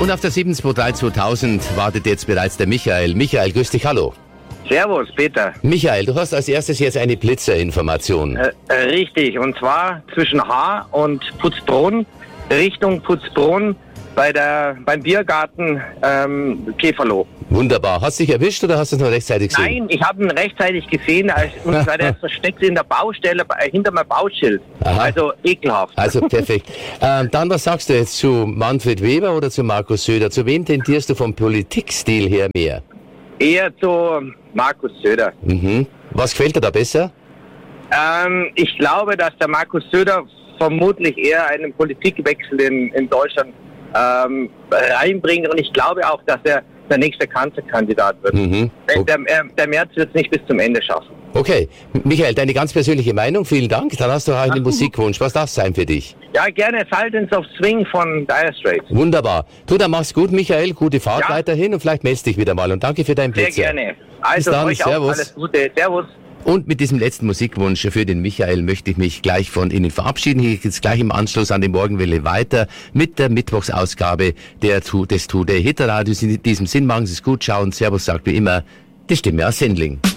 Und auf der 723-2000 wartet jetzt bereits der Michael. Michael, grüß dich, hallo. Servus, Peter. Michael, du hast als erstes jetzt eine Blitzerinformation. Richtig, und zwar zwischen Haar und Putzbrunn, Richtung Putzbrunn beim Biergarten Käferloh. Wunderbar. Hast du dich erwischt oder hast du es noch rechtzeitig gesehen? Nein, ich habe ihn rechtzeitig gesehen, und zwar der versteckt in der Baustelle hinter meinem Bauschild. Aha. Also ekelhaft. Also perfekt. Dann, was sagst du jetzt zu Manfred Weber oder zu Markus Söder? Zu wem tendierst du vom Politikstil her mehr? Eher zu Markus Söder. Mhm. Was gefällt dir da besser? Ich glaube, dass der Markus Söder vermutlich eher einen Politikwechsel in Deutschland reinbringt, und ich glaube auch, dass er der nächste Kanzlerkandidat wird. Mhm. Okay. Der Merz wird es nicht bis zum Ende schaffen. Okay. Michael, deine ganz persönliche Meinung, vielen Dank. Dann hast du auch einen Musikwunsch. Was darf es sein für dich? Ja, gerne Sultans of Swing von Dire Straits. Wunderbar. Du, dann mach's gut, Michael. Gute Fahrt weiterhin und vielleicht meldest dich wieder mal. Und danke für deinen Blitzer. Sehr gerne. Also dann, euch servus. auch alles Gute. Servus. Und mit diesem letzten Musikwunsch für den Michael möchte ich mich gleich von Ihnen verabschieden. Hier geht's gleich im Anschluss an die Morgenwelle weiter mit der Mittwochsausgabe des Today Hit Radios. In diesem Sinn, machen Sie es gut, schauen. Servus sagt wie immer die Stimme aus Sendling.